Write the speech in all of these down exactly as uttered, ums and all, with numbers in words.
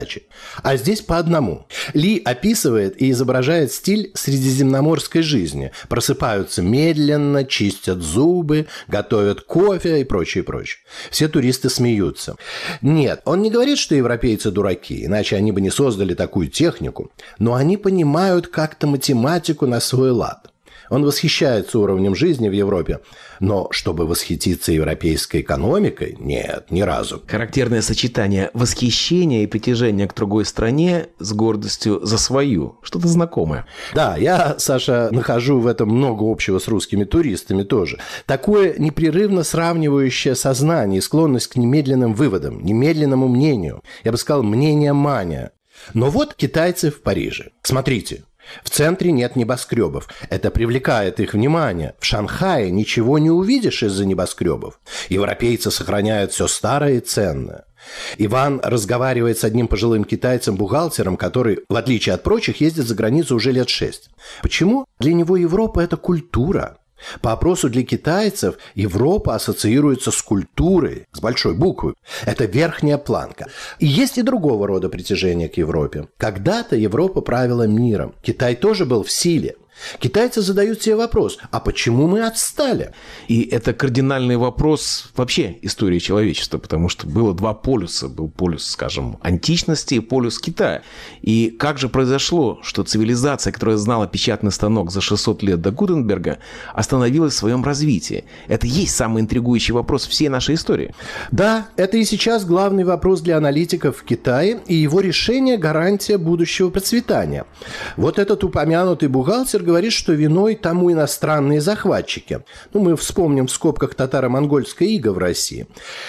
А здесь по одному. Ли описывает и изображает стиль средиземноморской жизни. Просыпаются медленно, чистят зубы, готовят кофе и прочее, прочее. Все туристы смеются. Нет, он не говорит, что европейцы дураки, иначе они бы не создали такую технику. Но они понимают как-то математику на свой лад. Он восхищается уровнем жизни в Европе, но чтобы восхититься европейской экономикой, нет, ни разу. Характерное сочетание восхищения и притяжения к другой стране с гордостью за свою. Что-то знакомое. Да, я, Саша, нахожу в этом много общего с русскими туристами тоже. Такое непрерывно сравнивающее сознание и склонность к немедленным выводам, немедленному мнению. Я бы сказал, мнение-мания. Но вот китайцы в Париже. Смотрите. В центре нет небоскребов. Это привлекает их внимание. В Шанхае ничего не увидишь из-за небоскребов. Европейцы сохраняют все старое и ценное. Иван разговаривает с одним пожилым китайцем-бухгалтером, который, в отличие от прочих, ездит за границу уже лет шесть. Почему? Для него Европа – это культура. По опросу для китайцев Европа ассоциируется с культурой, с большой буквы. Это верхняя планка. И есть и другого рода притяжение к Европе. Когда-то Европа правила миром. Китай тоже был в силе. Китайцы задают себе вопрос, а почему мы отстали? И это кардинальный вопрос вообще истории человечества, потому что было два полюса. Был полюс, скажем, античности и полюс Китая. И как же произошло, что цивилизация, которая знала печатный станок за шестьсот лет до Гутенберга, остановилась в своем развитии? Это и есть самый интригующий вопрос всей нашей истории. Да, это и сейчас главный вопрос для аналитиков в Китае, и его решение – гарантия будущего процветания. Вот этот упомянутый бухгалтер говорит, что виной тому иностранные захватчики. Ну, мы вспомним в скобках татаро-монгольское иго в России.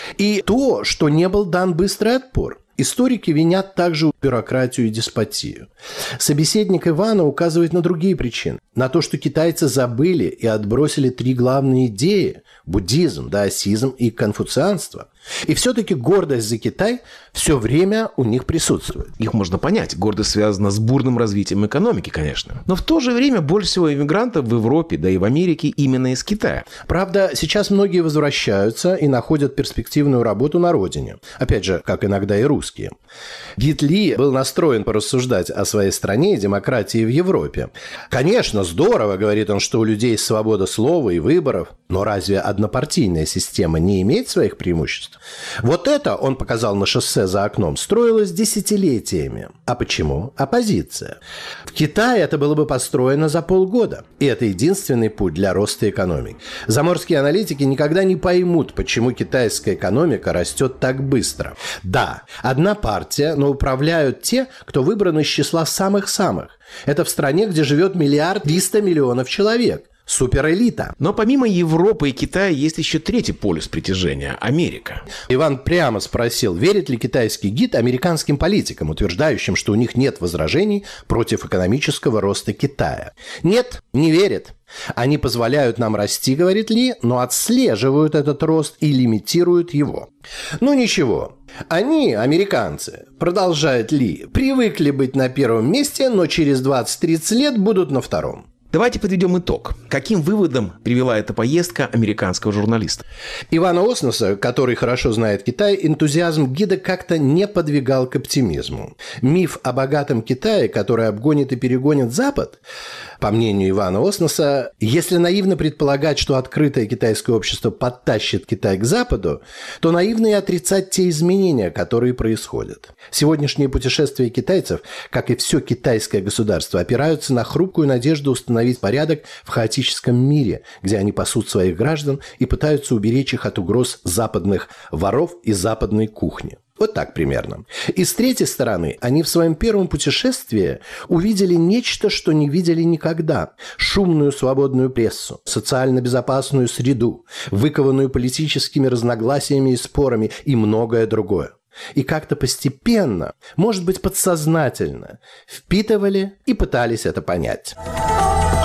И то, что не был дан быстрый отпор. Историки винят также бюрократию и деспотию. Собеседник Ивана указывает на другие причины. На то, что китайцы забыли и отбросили три главные идеи – буддизм, даосизм и конфуцианство. И все-таки гордость за Китай все время у них присутствует. Их можно понять. Гордость связана с бурным развитием экономики, конечно. Но в то же время больше всего иммигрантов в Европе, да и в Америке именно из Китая. Правда, сейчас многие возвращаются и находят перспективную работу на родине. Опять же, как иногда и русские. Гид Ли был настроен порассуждать о своей стране и демократии в Европе. Конечно, здорово, говорит он, что у людей есть свобода слова и выборов, но разве однопартийная система не имеет своих преимуществ? Вот это, он показал на шоссе за окном, строилось десятилетиями. А почему? Оппозиция. В Китае это было бы построено за полгода. И это единственный путь для роста экономики. Заморские аналитики никогда не поймут, почему китайская экономика растет так быстро. Да, одна партия, но управляют те, кто выбран из числа самых-самых. Это в стране, где живет миллиард триста миллионов человек. Суперэлита. Но помимо Европы и Китая есть еще третий полюс притяжения – Америка. Иван прямо спросил, верит ли китайский гид американским политикам, утверждающим, что у них нет возражений против экономического роста Китая. Нет, не верит. Они позволяют нам расти, говорит Ли, но отслеживают этот рост и лимитируют его. Ну ничего. Они, американцы, продолжает Ли, привыкли быть на первом месте, но через двадцать-тридцать лет будут на втором. Давайте подведем итог. Каким выводом привела эта поездка американского журналиста? Ивана Оснаса, который хорошо знает Китай, энтузиазм гида как-то не подвигал к оптимизму. Миф о богатом Китае, который обгонит и перегонит Запад, по мнению Ивана Оснаса, если наивно предполагать, что открытое китайское общество подтащит Китай к Западу, то наивно и отрицать те изменения, которые происходят. Сегодняшние путешествия китайцев, как и все китайское государство, опираются на хрупкую надежду установить порядок в хаотическом мире, где они пасут своих граждан и пытаются уберечь их от угроз западных воров и западной кухни. Вот так примерно. И с третьей стороны, они в своем первом путешествии увидели нечто, что не видели никогда. Шумную свободную прессу, социально безопасную среду, выкованную политическими разногласиями и спорами и многое другое. И как-то постепенно, может быть, подсознательно, впитывали и пытались это понять.